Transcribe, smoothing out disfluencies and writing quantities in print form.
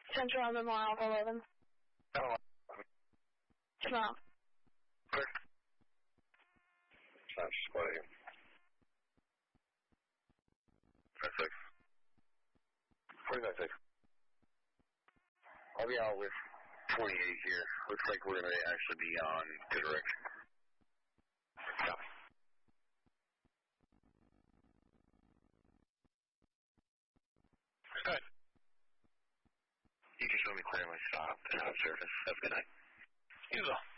Central Memorial Alpha 11. Oh, Tomorrow. quick. That's sweaty. 5-6. 49-6. I'll be out with 28 here. Looks like we're going to actually be on good direction. Yeah. Good. You can show me clearly stop and out of service. Have a good night. You go.